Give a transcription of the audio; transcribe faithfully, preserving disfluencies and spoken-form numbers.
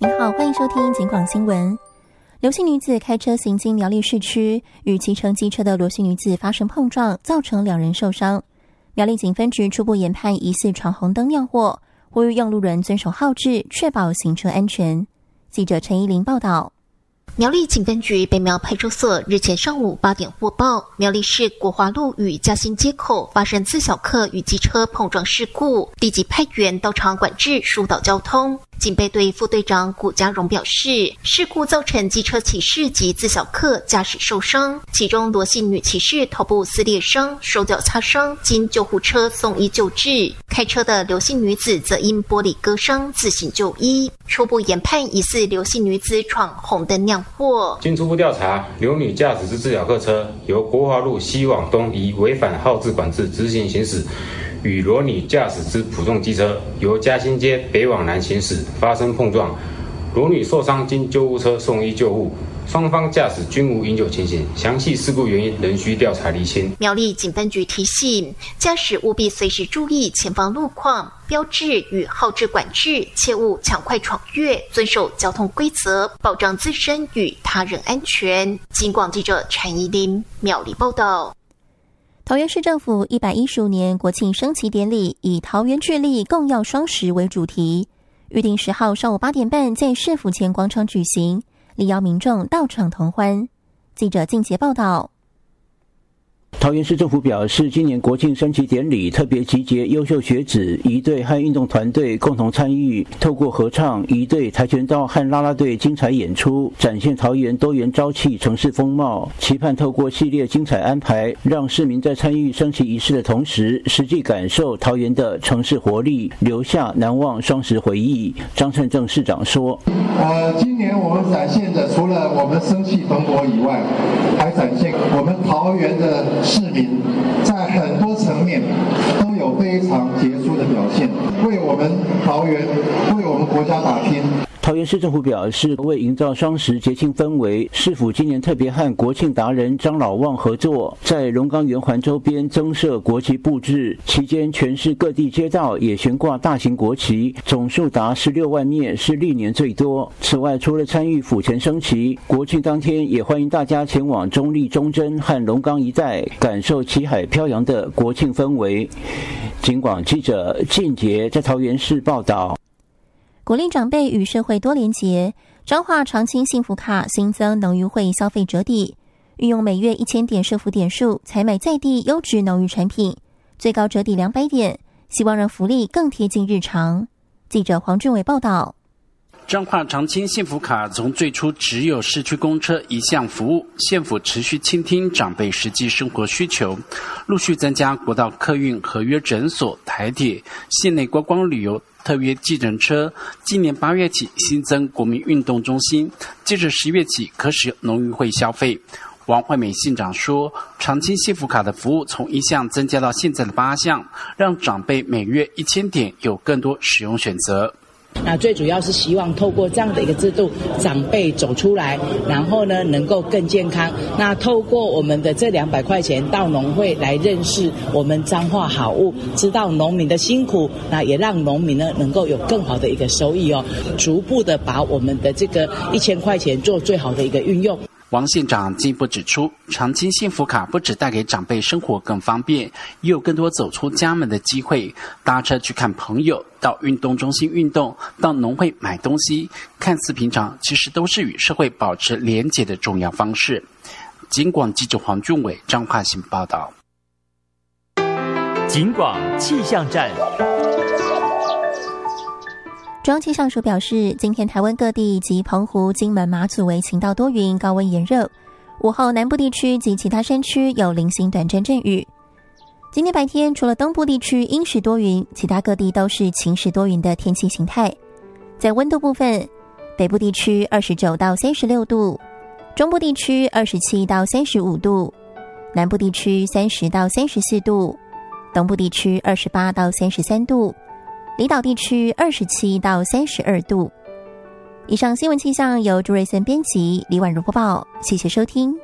您好，欢迎收听警广新闻。刘姓女子开车行经苗栗市区，与骑乘机车的罗姓女子发生碰撞，造成两人受伤。苗栗警分局初步研判疑似闯红灯酿祸，呼吁用路人遵守号志，确保行车安全。记者陈怡玲报道。 苗栗警分局北苗派出所日前上午八点获报，苗栗市国华路与嘉兴街口发生自小客与机车碰撞事故，立即派员到场管制疏导交通。警备队副队长古家荣表示，事故造成机车骑士及自小客驾驶受伤，其中罗姓女骑士头部撕裂伤，手脚擦伤，经救护车送医救治。开车的刘姓女子则因玻璃割伤自行就医。初步研判疑似刘姓女子闯红灯酿祸。 经初步调查，刘女驾驶之自小客车由国华路西往东以违反号志管制直行行驶，与罗女驾驶之普通机车由嘉兴街北往南行驶发生碰撞，罗女受伤，经救护车送医救护。双方驾驶均无饮酒情形，详细事故原因仍需调查厘清。 苗栗警分局提醒，驾驶务必随时注意前方路况、标志与号志管制，切勿抢快闯越，遵守交通规则，保障自身与他人安全。警广记者陈怡琳苗栗报道。 桃园市政府一百一十五年国庆升旗典礼以桃园致力共耀双十为主题，预定十号上午八点半在市府前广场举行，力邀民众到场同欢。记者静杰报道。 桃园市政府表示，今年国庆升旗典礼特别集结优秀学子、仪队和运动团队共同参与，透过合唱、仪队、跆拳道和啦啦队精彩演出，展现桃园多元朝气、城市风貌。期盼透过系列精彩安排，让市民在参与升旗仪式的同时，实际感受桃园的城市活力，留下难忘双十回忆。张趁正市长说：“ 呃，今年我们展现的除了我们生气蓬勃以外，还展现我们桃园的。”市民在很多层面都有非常杰出的表现，为我们桃园、为我们国家打拼。 桃园市政府表示，为营造双十节庆氛围，市府今年特别和国庆达人张老旺合作，在龙岗圆环周边增设国旗布置，期间全市各地街道也悬挂大型国旗，总数达十六万面，是历年最多。此外，除了参与府前升旗，国庆当天也欢迎大家前往中坜、中正和龙岗一带，感受旗海飘扬的国庆氛围。警广记者靳杰在桃园市报道。 鼓励长辈与社会多连结，彰化长青幸福卡新增农渔会消费折抵，运用每月一千点社福点数采买在地优质农渔产品，最高折抵两百点，希望让福利更贴近日常。记者黄俊伟报道。 彰化长青幸福卡从最初只有市区公车一项服务，县府持续倾听长辈实际生活需求，陆续增加国道客运合约诊所、台铁、县内观光旅游特约计程车。今年八月起新增国民运动中心，接着十月起可使农渔会消费。王惠美县长说，长青幸福卡的服务从一项增加到现在的八项，让长辈每月一千点有更多使用选择。 那最主要是希望透过这样的一个制度，长辈走出来，然后呢能够更健康。那透过我们的这两百块钱到农会来认识我们彰化好物，知道农民的辛苦，那也让农民呢能够有更好的一个收益哦。逐步的把我们的这个一千块钱做最好的一个运用。 王县长进一步指出，长青幸福卡不只带给长辈生活更方便，也有更多走出家门的机会，搭车去看朋友，到运动中心运动，到农会买东西，看似平常，其实都是与社会保持连结的重要方式。警广记者黄俊伟彰化县报道。 警广气象站。 中央气象署表示，今天台湾各地及澎湖、金门、马祖为晴到多云，高温炎热。午后南部地区及其他山区有零星短暂阵雨。今天白天除了东部地区阴时多云，其他各地都是晴时多云的天气形态。在温度部分，北部地区二十九到三十六度，中部地区二十七到三十五度，南部地区三十到三十四度，东部地区二十八到三十三度。离岛地区二十七到三十二度。以上新闻气象由朱瑞森编辑，李婉如播报，谢谢收听。